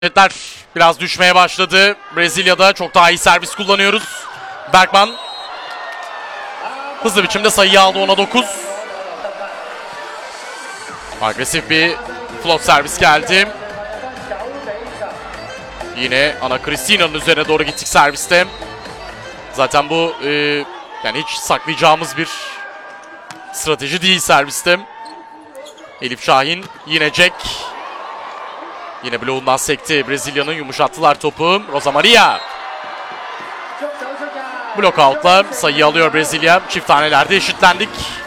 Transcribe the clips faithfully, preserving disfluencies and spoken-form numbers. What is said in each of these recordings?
Netler biraz düşmeye başladı. Brezilya'da çok daha iyi servis kullanıyoruz. Bergman hızlı biçimde sayıyı aldı, ona dokuz. Agresif bir flot servis geldi. Yine Ana Cristina'nın üzerine doğru gittik serviste. Zaten bu e, yani hiç saklayacağımız bir strateji değil serviste. Elif Şahin, yine Jack. Yine bloğundan sekti. Brezilya'nın yumuşattılar topu. Rosa Maria. Blok out'la sayıyı alıyor Brezilya. Çift tanelerde eşitlendik.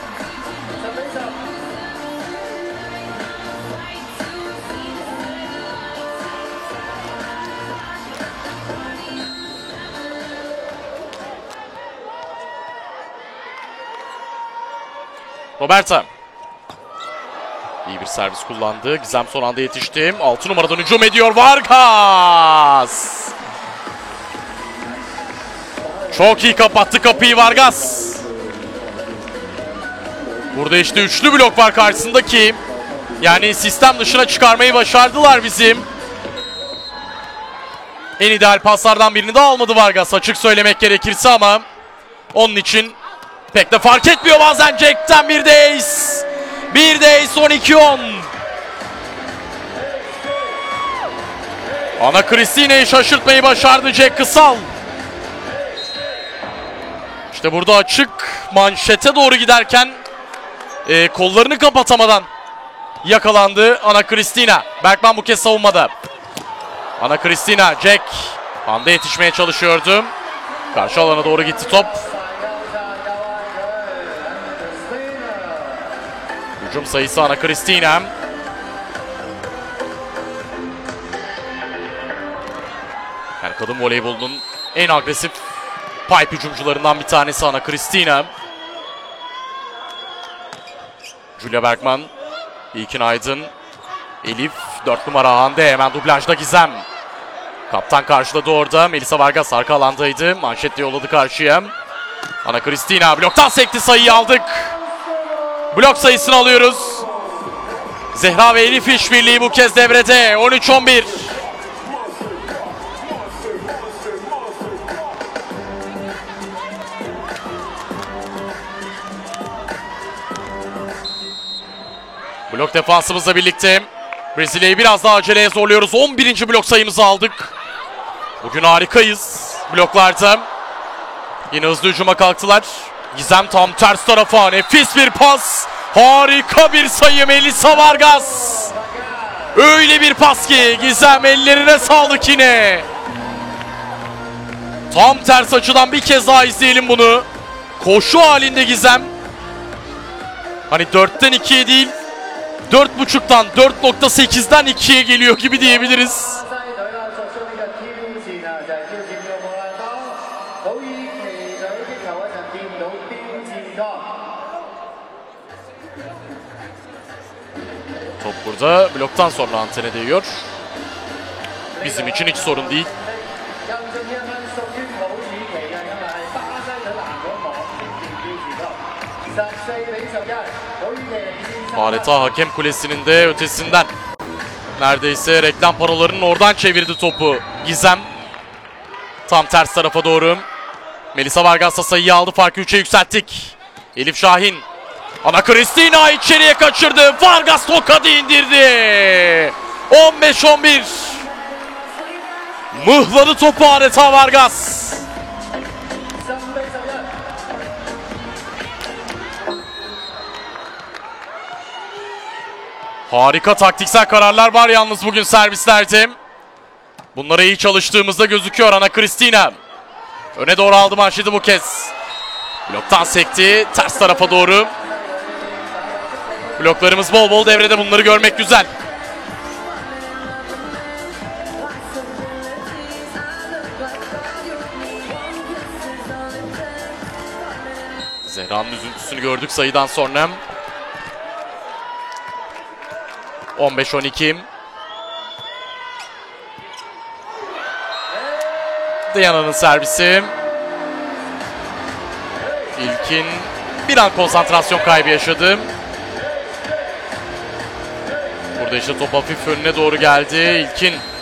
Roberta. İyi bir servis kullandı. Gizem son anda yetişti. altı numaradan hücum ediyor Vargas. Çok iyi kapattı kapıyı Vargas. Burada işte üçlü blok var karşısındaki. Yani sistem dışına çıkarmayı başardılar bizim. En ideal paslardan birini de almadı Vargas, açık söylemek gerekirse, ama onun için pek de fark etmiyor bazen. Jack'ten bir de ace. Bir de ace, on iki on. Ana Cristina'yı şaşırtmayı başardı Jack Kısal. İşte burada açık manşete doğru giderken e, kollarını kapatamadan yakalandı Ana Cristina. Bergman bu kez savunmada. Ana Cristina, Jack anda yetişmeye çalışıyordu. Karşı alana doğru gitti top. Hücum sayısı Ana Cristina. Yani kadın voleybolunun en agresif pipe hücumcularından bir tanesi Ana Cristina. Julia Bergman, İlkin Aydın, Elif, dört numara Hande, hemen dublajda Gizem. Kaptan karşıladı orada. Melisa Vargas arka alandaydı. Manşetle yolladı karşıya. Ana Cristina bloktan sekti, sayıyı aldık. Blok sayısını alıyoruz. Zehra ve Elif işbirliği bu kez devrede. on üç on bir. Blok defansımızla birlikte Brezilya'yı biraz daha aceleye zorluyoruz. on birinci blok sayımızı aldık. Bugün harikayız bloklarda. Yine hızlı hücuma kalktılar. Gizem tam ters tarafa. Nefis bir pas. Harika bir sayı Melisa Vargas. Öyle bir pas ki Gizem, ellerine sağlık yine. Tam ters açıdan bir kez daha izleyelim bunu. Koşu halinde Gizem. Hani dörtten ikiye değil, dört buçuktan, dört nokta sekizden ikiye geliyor gibi diyebiliriz. Top burada bloktan sonra antene değiyor. Bizim için hiç sorun değil. Adeta hakem kulesinin de ötesinden neredeyse reklam panolarının oradan çevirdi topu Gizem. Tam ters tarafa doğru. Melisa Vargas'la sayıyı aldı. Farkı üçe yükselttik. Elif Şahin. Ana Cristina içeriye kaçırdı. Vargas tokadı indirdi. on beş on bir. Mıhladı topu adeta Vargas. Harika taktiksel kararlar var yalnız bugün servislerde. Bunlara iyi çalıştığımızda gözüküyor Ana Cristina. Öne doğru aldı manşeti bu kez. Bloktan sekti. Ters tarafa doğru. Bloklarımız bol bol devrede, bunları görmek güzel. Zehra'nın üzüntüsünü gördük sayıdan sonra. on beş on iki. Diana'nın servisi. İlkin bir an konsantrasyon kaybı yaşadı. Burada işte top hafif önüne doğru geldi. İlkin